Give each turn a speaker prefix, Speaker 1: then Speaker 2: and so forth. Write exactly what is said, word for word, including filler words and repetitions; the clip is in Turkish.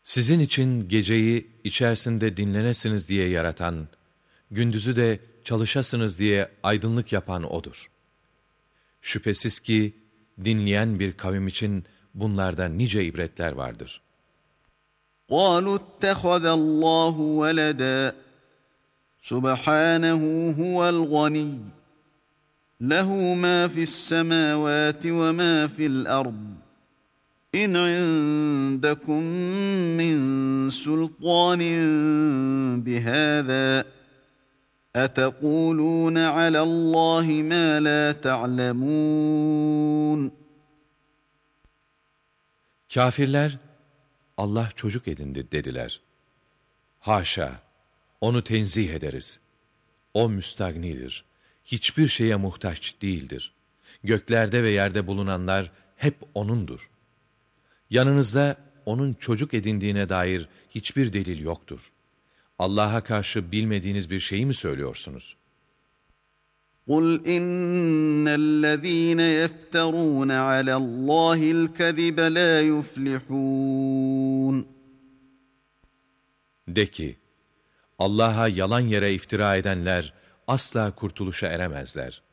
Speaker 1: Sizin için geceyi içerisinde dinlenesiniz diye yaratan, gündüzü de çalışasınız diye aydınlık yapan O'dur. Şüphesiz ki dinleyen bir kavim için bunlarda nice ibretler vardır.
Speaker 2: قالوا اتخذ الله ولدا سبحانه هو الغني له ما في السماوات وما في الأرض إن عندكم من سلطان بهذا أتقولون على الله ما لا تعلمون.
Speaker 1: Kafirler, Allah çocuk edindi dediler. Haşa, onu tenzih ederiz. O müstagnidir. Hiçbir şeye muhtaç değildir. Göklerde ve yerde bulunanlar hep O'nundur. Yanınızda O'nun çocuk edindiğine dair hiçbir delil yoktur. Allah'a karşı bilmediğiniz bir şeyi mi söylüyorsunuz?
Speaker 2: قُلْ إِنَّ الَّذ۪ينَ يَفْتَرُونَ عَلَى اللّٰهِ الْكَذِبَ لَا يُفْلِحُونَ.
Speaker 1: De ki, Allah'a yalan yere iftira edenler asla kurtuluşa eremezler.